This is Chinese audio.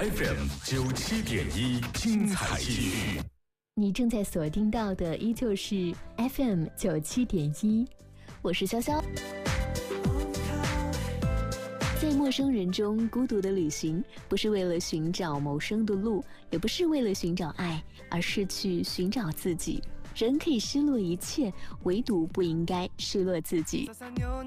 FM 97.1，精彩继续。 你正在锁定到的依旧是 FM 97.1，我是潇潇。在陌生人中孤独的旅行，不是为了寻找谋生的路，也不是为了寻找爱，而是去寻找自己。人可以失落一切，唯独不应该失落自己。